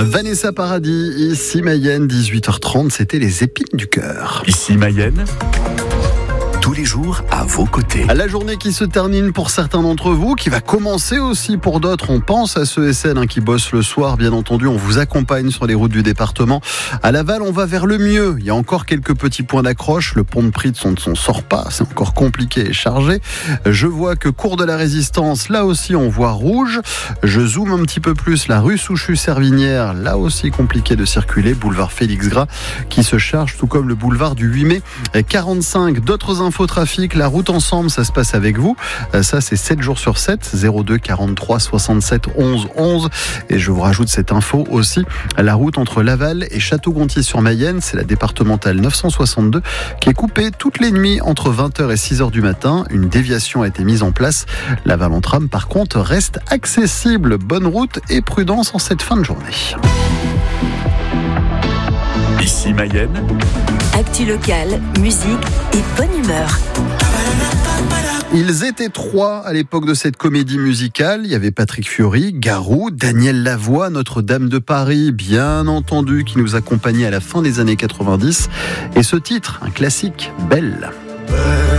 Vanessa Paradis, ici Mayenne, 18h30, c'était les épines du cœur. Ici Mayenne, tous les jours à vos côtés. La journée qui se termine pour certains d'entre vous, qui va commencer aussi pour d'autres. On pense à ceux et celles qui bossent le soir, bien entendu. On vous accompagne sur les routes du département. À Laval, on va vers le mieux. Il y a encore quelques petits points d'accroche. Le pont de Pritz, on ne s'en sort pas. C'est encore compliqué et chargé. Je vois que cours de la Résistance, là aussi, on voit rouge. Je zoome un petit peu plus. La rue Souchu-Servinière, là aussi, compliqué de circuler. Boulevard Félix Gras, qui se charge, tout comme le boulevard du 8 mai. 45, d'autres infos trafic, la route ensemble, ça se passe avec vous. Ça, c'est 7 jours sur 7, 02 43 67 11 11. Et je vous rajoute cette info aussi. La route entre Laval et Château-Gontier-sur-Mayenne, c'est la départementale 962 qui est coupée toutes les nuits entre 20h et 6h du matin. Une déviation a été mise en place. Laval en tram, par contre, reste accessible. Bonne route et prudence en cette fin de journée. Ici Mayenne, actu locale, musique et bonne humeur. Ils étaient 3 à l'époque de cette comédie musicale. Il y avait Patrick Fiori, Garou, Daniel Lavoie, Notre-Dame de Paris, bien entendu, qui nous accompagnait à la fin des années 90. Et ce titre, un classique, Belle.